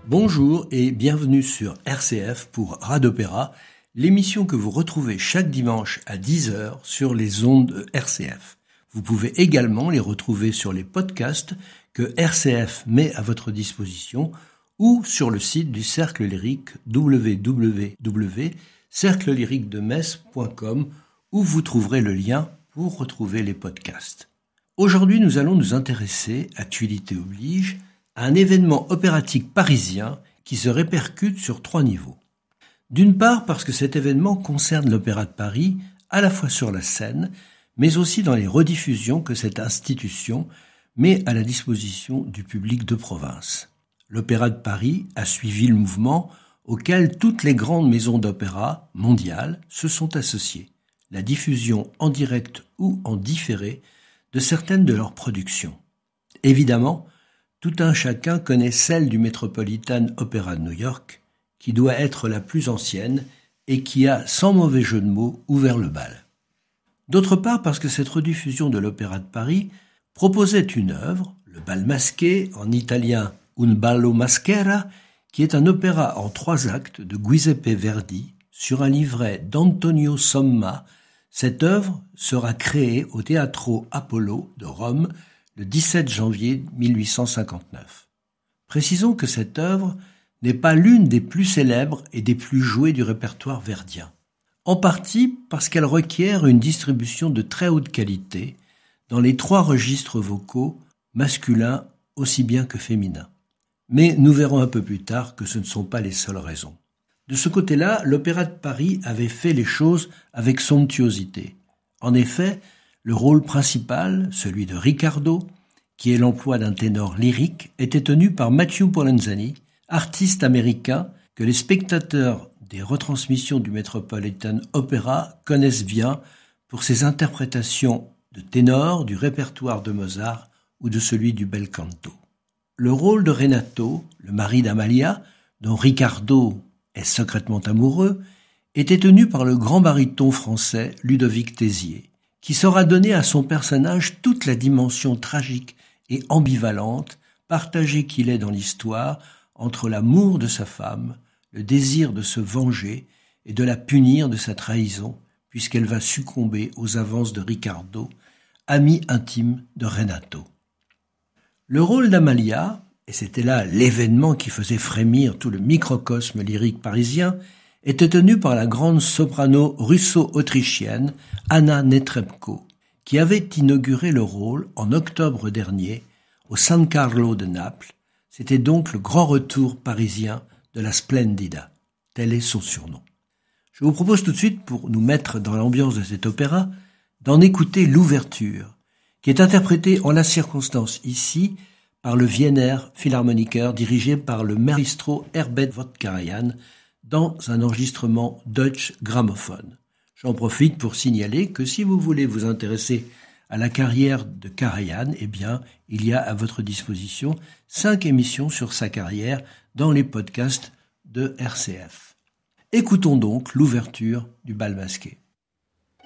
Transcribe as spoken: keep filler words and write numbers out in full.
Bonjour et bienvenue sur R C F pour Radopéra, l'émission que vous retrouvez chaque dimanche à dix heures sur les ondes de R C F. Vous pouvez également les retrouver sur les podcasts que R C F met à votre disposition ou sur le site du Cercle Lyrique w w w point cercle lyrique de metz point com où vous trouverez le lien pour retrouver les podcasts. Aujourd'hui, nous allons nous intéresser, actualité oblige, à un événement opératique parisien qui se répercute sur trois niveaux. D'une part, parce que cet événement concerne l'Opéra de Paris, à la fois sur la scène, mais aussi dans les rediffusions que cette institution met à la disposition du public de province. L'Opéra de Paris a suivi le mouvement auquel toutes les grandes maisons d'opéra mondiales se sont associées, la diffusion en direct ou en différé de certaines de leurs productions. Évidemment, tout un chacun connaît celle du Metropolitan Opera de New York, qui doit être la plus ancienne et qui a, sans mauvais jeu de mots, ouvert le bal. D'autre part, parce que cette rediffusion de l'Opéra de Paris proposait une œuvre, le bal masqué, en italien Un ballo maschera, qui est un opéra en trois actes de Giuseppe Verdi sur un livret d'Antonio Somma. Cette œuvre sera créée au Teatro Apollo de Rome le dix-sept janvier mille huit cent cinquante-neuf. Précisons que cette œuvre n'est pas l'une des plus célèbres et des plus jouées du répertoire verdien, en partie parce qu'elle requiert une distribution de très haute qualité dans les trois registres vocaux, masculins aussi bien que féminins. Mais nous verrons un peu plus tard que ce ne sont pas les seules raisons. De ce côté-là, l'Opéra de Paris avait fait les choses avec somptuosité. En effet, le rôle principal, celui de Riccardo, qui est l'emploi d'un ténor lyrique, était tenu par Matthew Polenzani, artiste américain que les spectateurs des retransmissions du Metropolitan Opera connaissent bien pour ses interprétations de ténor du répertoire de Mozart ou de celui du bel canto. Le rôle de Renato, le mari d'Amalia, dont Riccardo est secrètement amoureux, était tenu par le grand baryton français Ludovic Tézier, qui saura donner à son personnage toute la dimension tragique et ambivalente, partagée qu'il est dans l'histoire, entre l'amour de sa femme, le désir de se venger et de la punir de sa trahison, puisqu'elle va succomber aux avances de Riccardo, ami intime de Renato. Le rôle d'Amalia, et c'était là l'événement qui faisait frémir tout le microcosme lyrique parisien, était tenu par la grande soprano russo-autrichienne Anna Netrebko, qui avait inauguré le rôle en octobre dernier au San Carlo de Naples. C'était donc le grand retour parisien de la Splendida. Tel est son surnom. Je vous propose tout de suite, pour nous mettre dans l'ambiance de cet opéra, d'en écouter l'ouverture, qui est interprétée en la circonstance ici par le Wiener Philharmoniker dirigé par le maestro Herbert von Karajan dans un enregistrement Deutsche Grammophon. J'en profite pour signaler que si vous voulez vous intéresser à la carrière de Karajan, eh bien, il y a à votre disposition cinq émissions sur sa carrière dans les podcasts de R C F. Écoutons donc l'ouverture du bal masqué.